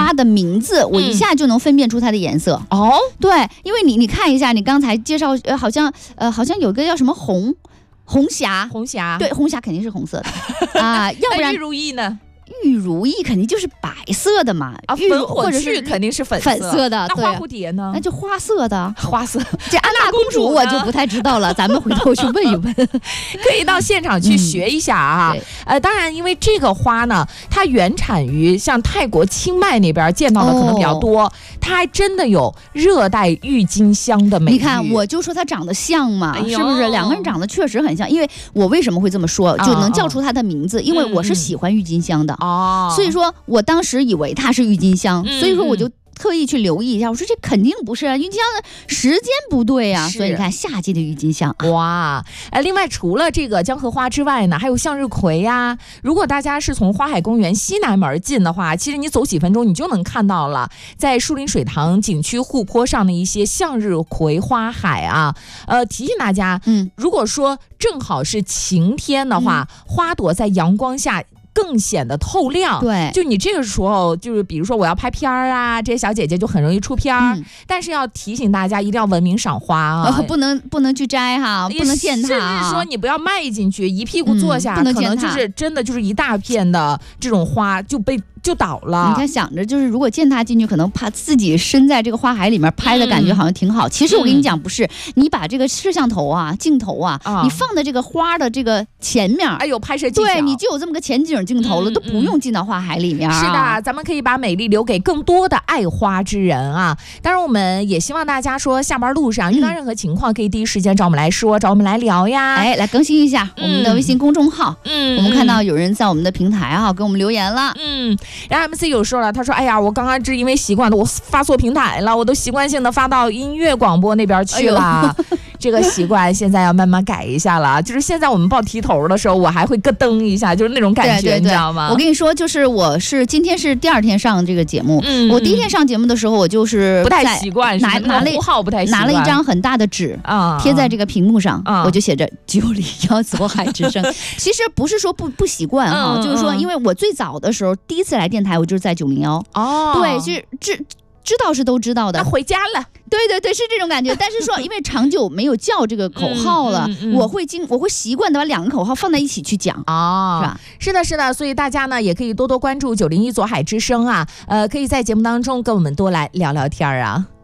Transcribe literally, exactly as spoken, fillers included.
花的名字，嗯、我一下就能分辨出它的颜色。 哦， 对，因为你你看一下，你刚才介绍，呃，好像呃，好像有个叫什么红红霞， 红霞， 对，红霞肯定是红色的啊，要不然玉如意呢？ 玉如意肯定就是白色的嘛， 啊， 玉粉火炬肯定是粉色粉色的。 那花蝴蝶呢？ 那就花色的， 花色。 这安娜公主我就不太知道了，咱们回头去问一问。 可以到现场去学一下啊。嗯、呃，当然，因为这个花呢，它原产于像泰国清迈那边见到的可能比较多，哦、它还真的有热带郁金香的美誉。 你看，我就说它长得像嘛， 哎、 是不是？两个人长得确实很像。因为我为什么会这么说，就能叫出它的名字，哦、因为我是喜欢郁金香的。哦，所以说我当时以为它是郁金香，嗯、所以说我就特意去留意一下，我说这肯定不是啊，郁金香的时间不对啊，所以你看夏季的郁金香，啊、 哇，呃，另外除了这个江河花之外呢，还有向日葵呀、啊。如果大家是从花海公园西南门进的话，其实你走几分钟你就能看到了，在树林水塘景区护坡上的一些向日葵花海啊。呃，提醒大家，嗯，如果说正好是晴天的话，嗯、花朵在阳光下更显得透亮。 对， 就你这个时候，就是比如说我要拍片儿啊，这些小姐姐就很容易出片儿、嗯。但是要提醒大家，一定要文明赏花啊， 呃、不能不能去摘哈，不能践踏、啊， 甚至说你不要迈进去，一屁股坐下，嗯、可能就是真的就是一大片的这种花就被。就倒了。 你看想着就是如果践踏进去，可能怕自己身在这个花海里面拍的感觉好像挺好、嗯、其实我跟你讲不是、嗯、你把这个摄像头啊镜头啊、哦、你放在这个花的这个前面， 哎呦拍摄技巧， 对，你就有这么个前景镜头了、嗯、都不用进到花海里面、啊、 是的，咱们可以把美丽留给更多的爱花之人啊。当然我们也希望大家说下班路上遇到任何情况、嗯、可以第一时间找我们来说，找我们来聊呀， 哎，来更新一下我们的微信公众号。嗯，我们看到有人在我们的平台啊给我们留言了。 嗯，然后 M C 有说了，他说哎呀我刚刚是因为习惯了，我发错平台了，我都习惯性的发到音乐广播那边去了、哎、这个习惯现在要慢慢改一下了。就是现在我们报题头的时候我还会咯噔一下，就是那种感觉， 对对对， 你知道吗？ 我跟你说，就是我是今天是第二天上这个节目、嗯、我第一天上节目的时候我就是不太习惯， 拿拿了号不太习惯， 拿了一张很大的纸啊贴在这个屏幕上、啊、我就写着九零幺左海之声其实不是说不不习惯哈、嗯，就是说因为我最早的时候第一次来电台我就是在九零幺哦，对，是知知道是都知道的， 回家了， 对对对，是这种感觉。但是说因为长久没有叫这个口号了、嗯嗯嗯、我会经我会习惯的把两个口号放在一起去讲哦，是吧？是的是的，所以大家呢也可以多多关注九零一左海之声啊，呃，可以在节目当中跟我们多来聊聊天啊。